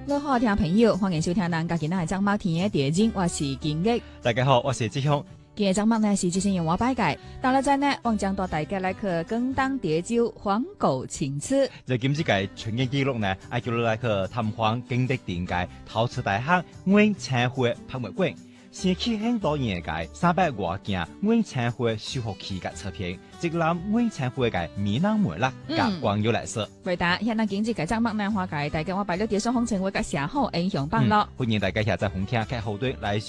各位听众朋友，欢迎收听咱家今仔的张茂田的地景，我是金玉。 大家好，我是志雄。 今日张茂呢是即先用我摆介，到了在呢，我将带大家来去广东潮州黄狗青瓷。 在今次嘅春景记录呢，爱叫你来去探访景德殿嘅陶瓷大亨阮青花拍卖馆。先去很多年嘅300多件阮青花修复器嘅测评，即揽阮青花嘅闽南梅啦，甲光有来说。 回答现在经济嘅张茂呢，话介大家我摆了电视风情会嘅社好影响榜咯。 欢迎大家下载红听开后端来。